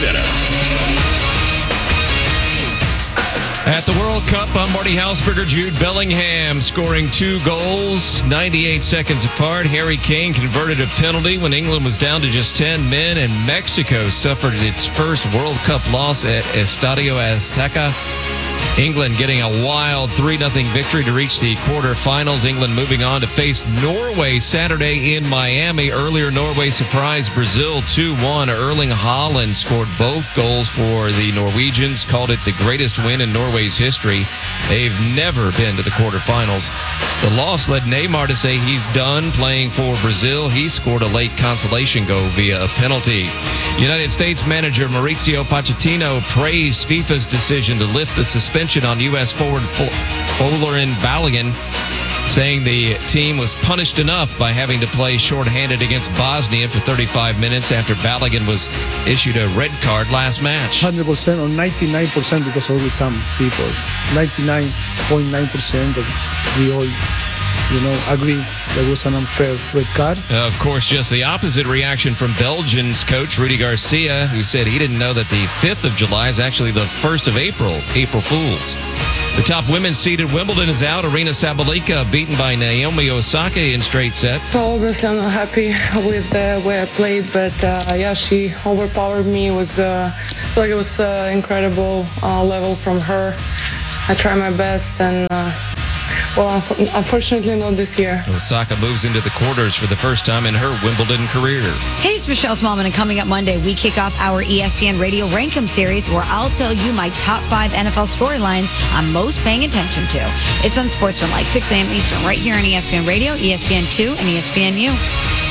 Center. At the World Cup, I'm Marty Hausberger. Jude Bellingham scoring 2 goals, 98 seconds apart. Harry Kane converted a penalty when England was down to just 10 men, and Mexico suffered its first World Cup loss at Estadio Azteca. England getting a wild 3-0 victory to reach the quarterfinals. England moving on to face Norway Saturday in Miami. Earlier, Norway surprised Brazil 2-1. Erling Haaland scored both goals for the Norwegians, called it the greatest win in Norway's history. They've never been to the quarterfinals. The loss led Neymar to say he's done playing for Brazil. He scored a late consolation goal via a penalty. United States manager Mauricio Pochettino praised FIFA's decision to lift the suspension on U.S. forward Folarin Balogun, saying the team was punished enough by having to play shorthanded against Bosnia for 35 minutes after Balogun was issued a red card last match. 100% or 99% because only some people. 99.9% of we all, agree that was an unfair red card. Of course, just the opposite reaction from Belgians coach Rudy Garcia, who said he didn't know that the 5th of July is actually the 1st of April Fools. The top women's seed at Wimbledon is out. Arina Sabalenka beaten by Naomi Osaka in straight sets. So obviously I'm not happy with the way I played, but she overpowered me. I feel like it was incredible level from her. I tried my best, and unfortunately not this year. Osaka moves into the quarters for the first time in her Wimbledon career. Hey, it's Michelle Smallman, and coming up Monday, we kick off our ESPN Radio Rank 'em series, where I'll tell you my top 5 NFL storylines I'm most paying attention to. It's on Sportsman, like 6 a.m. Eastern, right here on ESPN Radio, ESPN2, and ESPNU.